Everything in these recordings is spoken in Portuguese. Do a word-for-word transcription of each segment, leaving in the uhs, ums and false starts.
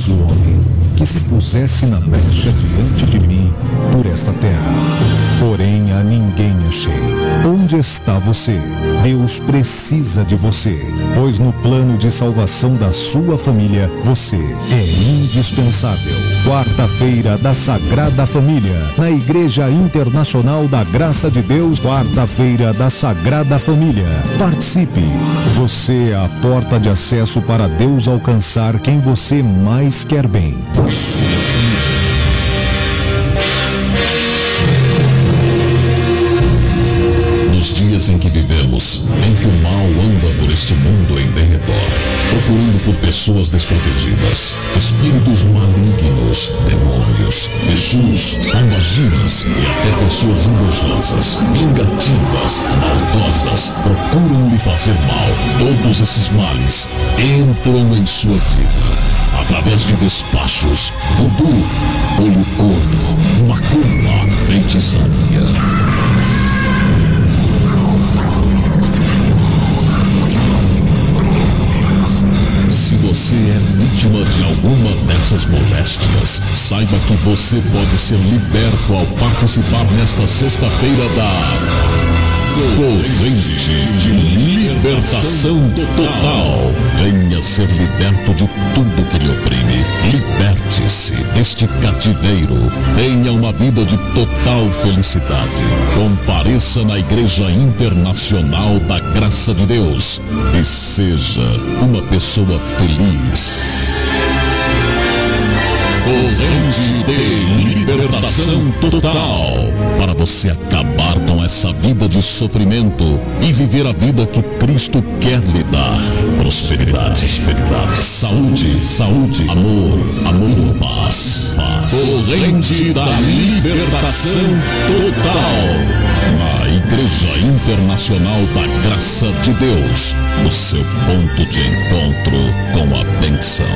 Eis o homem que se pusesse na brecha diante de mim por esta terra. Porém a ninguém achei. Onde está você? Deus precisa de você, pois no plano de salvação da sua família, você é indispensável. Quarta-feira da Sagrada Família, na Igreja Internacional da Graça de Deus, quarta-feira da Sagrada Família. Participe! Você é a porta de acesso para Deus alcançar quem você mais quer bem, a sua família. Nos dias em que vivemos, em que o mal anda por este mundo em derredor, procurando por pessoas desprotegidas, espíritos malignos, demônios, exus, almaginas e até pessoas invejosas, vingativas, maldosas, procuram lhe fazer mal. Todos esses males entram em sua vida através de despachos, voodoo, olho gordo, macumba, feitiçaria. Se você é vítima de alguma dessas moléstias, saiba que você pode ser liberto ao participar nesta sexta-feira da Corrente de Libertação Total. Venha ser liberto de tudo que lhe oprime. Liberte-se deste cativeiro. Tenha uma vida de total felicidade. Compareça na Igreja Internacional da Graça de Deus e seja uma pessoa feliz. Corrente de Libertação Total, para você acabar com essa vida de sofrimento e viver a vida que Cristo quer lhe dar. Prosperidade, prosperidade, saúde, saúde, amor, amor, paz, paz. Corrente da Libertação Total, na Igreja Internacional da Graça de Deus, o seu ponto de encontro com a bênção.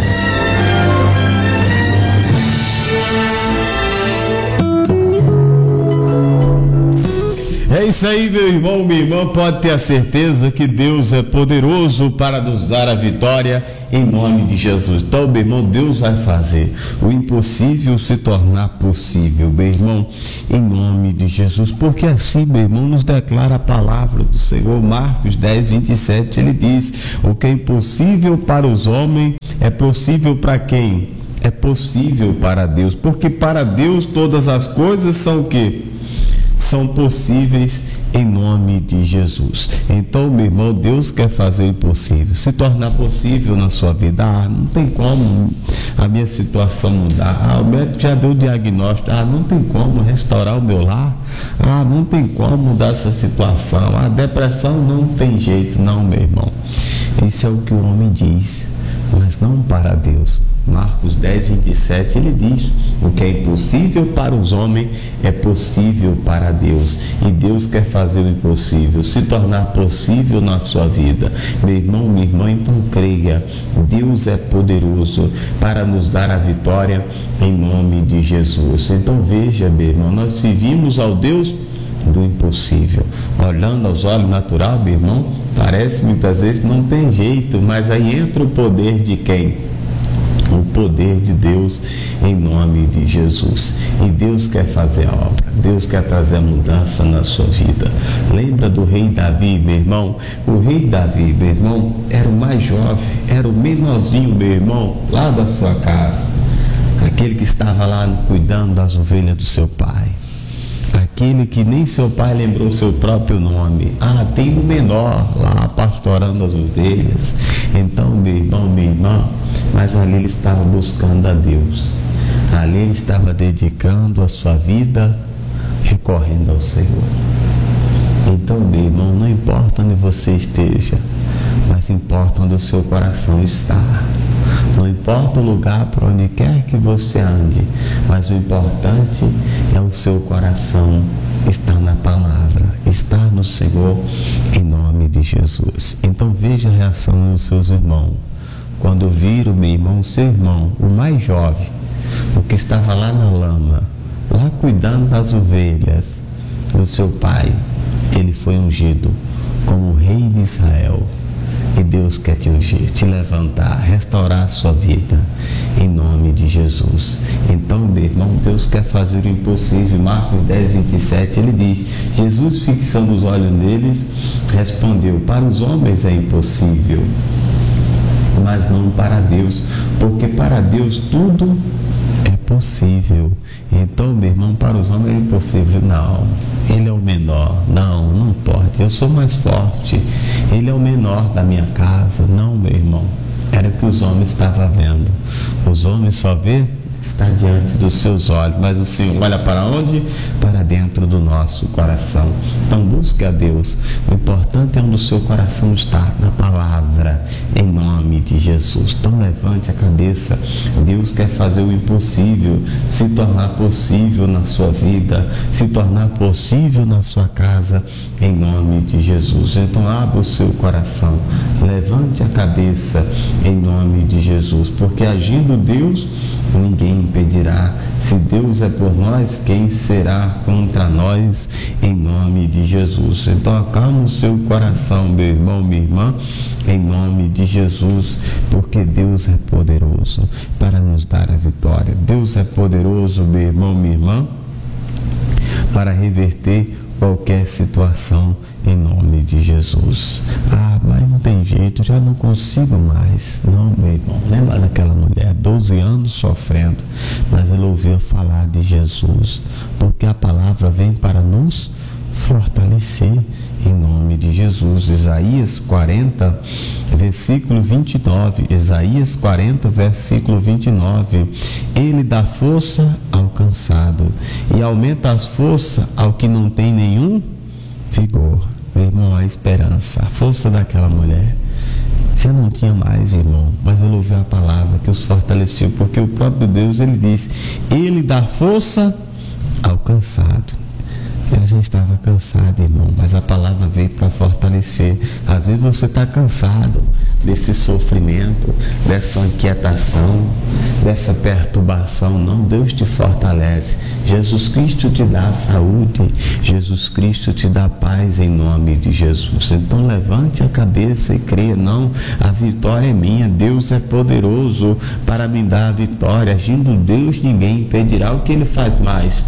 É isso aí, meu irmão, minha irmã, pode ter a certeza que Deus é poderoso para nos dar a vitória em nome de Jesus. Então, meu irmão, Deus vai fazer o impossível se tornar possível, meu irmão, em nome de Jesus, porque assim, meu irmão, nos declara a palavra do Senhor. Marcos dez, vinte e sete, ele diz: o que é impossível para os homens é possível para quem? É possível para Deus, porque para Deus todas as coisas são o quê? São possíveis em nome de Jesus. Então, meu irmão, Deus quer fazer o impossível se tornar possível na sua vida. Ah, não tem como a minha situação mudar. Ah, o médico já deu o diagnóstico. Ah, não tem como restaurar o meu lar. Ah, não tem como mudar essa situação. A depressão não tem jeito. Não, meu irmão. Isso é o que o homem diz, mas não para Deus. Marcos dez, vinte e sete, ele diz: o que é impossível para os homens é possível para Deus. E Deus quer fazer o impossível se tornar possível na sua vida. Meu irmão, minha irmã, então creia, Deus é poderoso para nos dar a vitória em nome de Jesus. Então veja, meu irmão, nós servimos ao Deus do impossível. Olhando aos olhos natural, meu irmão, parece muitas vezes que não tem jeito, mas aí entra o poder de quem? O poder de Deus em nome de Jesus. E Deus quer fazer a obra, Deus quer trazer a mudança na sua vida. Lembra do rei Davi, meu irmão? O rei Davi, meu irmão, era o mais jovem, era o menorzinho, meu irmão, lá da sua casa, aquele que estava lá cuidando das ovelhas do seu pai, aquele que nem seu pai lembrou seu próprio nome. Ah, tem um menor lá pastorando as ovelhas. Então, meu irmão, minha irmã, mas ali ele estava buscando a Deus, ali ele estava dedicando a sua vida, recorrendo ao Senhor. Então, meu irmão, não importa onde você esteja, mas importa onde o seu coração está. Não importa o lugar por onde quer que você ande, mas o importante é o seu coração estar na palavra, estar no Senhor, em nome de Jesus. Então veja a reação dos seus irmãos quando viram, meu irmão, seu irmão, o mais jovem, o que estava lá na lama, lá cuidando das ovelhas do seu pai. Ele foi ungido como rei de Israel. E Deus quer te ungir, te levantar, restaurar a sua vida em nome de Jesus. Então, meu irmão, Deus quer fazer o impossível. Marcos dez, vinte e sete, ele diz: Jesus, fixando os olhos neles, respondeu: para os homens é impossível, mas não para Deus, porque para Deus tudo é possível. Então, meu irmão, para os homens é impossível. Não, ele é o menor. Não, não pode. Eu sou mais forte. Ele é o menor da minha casa. Não, meu irmão. Era o que os homens estavam vendo. Os homens só vê está diante dos seus olhos, mas o Senhor olha para onde? Para dentro do nosso coração. Então busque a Deus. O importante é onde o seu coração está, na palavra, em nome de Jesus. Então levante a cabeça. Deus quer fazer o impossível se tornar possível na sua vida, se tornar possível na sua casa, em nome de Jesus. Então abra o seu coração, levante a cabeça em nome de Jesus, porque agindo Deus, ninguém impedirá. Se Deus é por nós, quem será contra nós, em nome de Jesus? Então acalma o seu coração, meu irmão, minha irmã, em nome de Jesus, porque Deus é poderoso para nos dar a vitória. Deus é poderoso, meu irmão, minha irmã, para reverter qualquer situação, em nome de Jesus. Ah, mas não tem jeito, já não consigo mais. Não, meu irmão, lembra daquela mulher, doze anos sofrendo, mas ela ouviu falar de Jesus, porque a palavra vem para nos fortalecer, em nome de Jesus. Isaías quarenta, versículo vinte e nove. Isaías quarenta, versículo vinte e nove. Ele dá força ao cansado e aumenta as forças ao que não tem nenhum vigor. Meu irmão, a esperança, a força daquela mulher já não tinha mais, irmão, mas ele ouviu a palavra que os fortaleceu, porque o próprio Deus, ele diz: ele dá força ao cansado. Ela já estava cansada, irmão, mas a palavra veio para fortalecer. Às vezes você está cansado desse sofrimento, dessa inquietação, dessa perturbação. Não, Deus te fortalece. Jesus Cristo te dá saúde. Jesus Cristo te dá paz, em nome de Jesus. Então levante a cabeça e creia. Não, a vitória é minha. Deus é poderoso para me dar a vitória. Agindo Deus, ninguém impedirá. O que ele faz mais?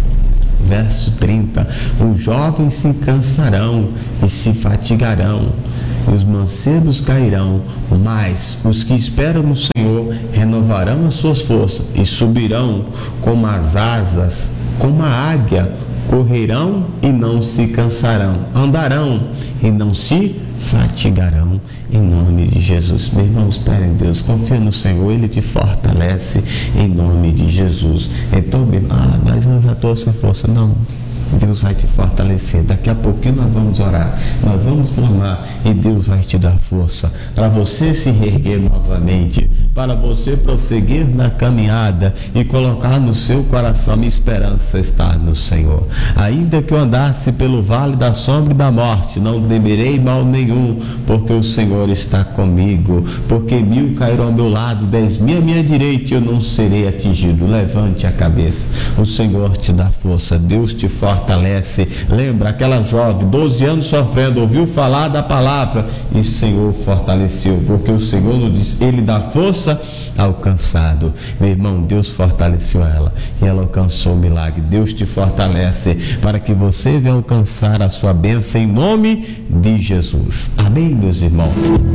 Verso trinta. Os jovens se cansarão e se fatigarão, os mancebos cairão, mas os que esperam no Senhor renovarão as suas forças e subirão como as asas, como a águia, correrão e não se cansarão, andarão e não se fatigarão, em nome de Jesus. Meu irmão, espere em Deus, confia no Senhor, Ele te fortalece, em nome de Jesus. Então, meu irmão, ah, mas eu já estou sem força. Não, Deus vai te fortalecer. Daqui a pouquinho nós vamos orar, nós vamos clamar e Deus vai te dar força para você se reerguer novamente, para você prosseguir na caminhada e colocar no seu coração: minha esperança está no Senhor. Ainda que eu andasse pelo vale da sombra e da morte, não temerei mal nenhum, porque o Senhor está comigo. Porque mil cairão ao meu lado, dez mil à minha direita, e eu não serei atingido. Levante a cabeça, o Senhor te dá força, Deus te fortalece. Lembra aquela jovem, doze anos sofrendo, ouviu falar da palavra e o Senhor fortaleceu, porque o Senhor nos diz: Ele dá força ao cansado. Meu irmão, Deus fortaleceu ela e ela alcançou o milagre. Deus te fortalece para que você venha alcançar a sua bênção, em nome de Jesus. Amém, meus irmãos?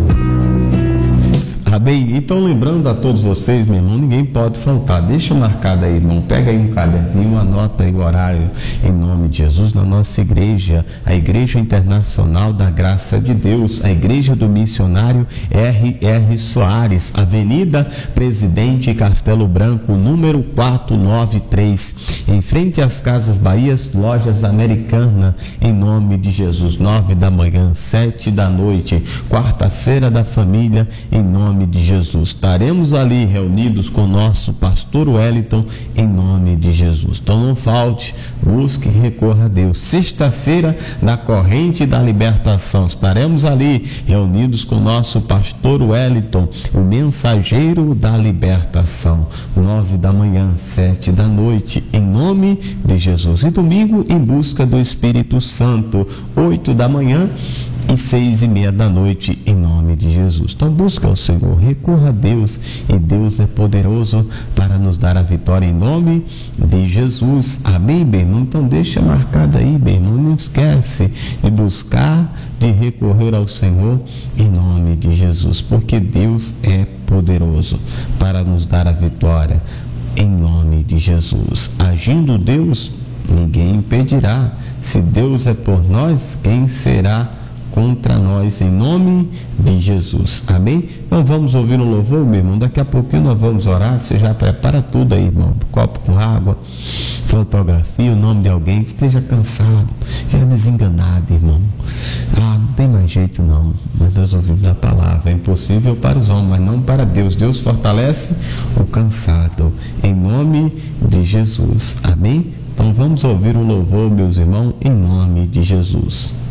Amém? Então, lembrando a todos vocês, meu irmão, ninguém pode faltar. Deixa marcado aí, irmão. Pega aí um caderninho, anota aí o horário, em nome de Jesus, na nossa igreja, a Igreja Internacional da Graça de Deus, a Igreja do Missionário R R Soares, Avenida Presidente Castelo Branco, número quatrocentos e noventa e três, em frente às Casas Bahias, Lojas Americana, em nome de Jesus. Nove da manhã, sete da noite, quarta-feira da família, em nome de Jesus. Estaremos ali reunidos com o nosso pastor Wellington, em nome de Jesus. Então não falte, busque e recorra a Deus. Sexta-feira, na corrente da libertação, estaremos ali reunidos com o nosso pastor Wellington, o mensageiro da libertação, nove da manhã, sete da noite, em nome de Jesus. E domingo, em busca do Espírito Santo, oito da manhã, e seis e meia da noite, em nome de Jesus. Então busca o Senhor, recorra a Deus, e Deus é poderoso para nos dar a vitória em nome de Jesus. Amém, meu irmão? Então deixa marcado aí, meu irmão, não esquece de buscar, de recorrer ao Senhor em nome de Jesus, porque Deus é poderoso para nos dar a vitória em nome de Jesus. Agindo Deus, ninguém impedirá. Se Deus é por nós, quem será contra nós, em nome de Jesus. Amém? Então vamos ouvir um louvor, meu irmão. Daqui a pouquinho nós vamos orar. Você já prepara tudo aí, irmão. Copo com água, fotografia, o nome de alguém que esteja cansado, já desenganado, irmão. Ah, não tem mais jeito não. Mas nós ouvimos a palavra. É impossível para os homens, mas não para Deus. Deus fortalece o cansado, em nome de Jesus. Amém? Então vamos ouvir um louvor, meus irmãos, em nome de Jesus.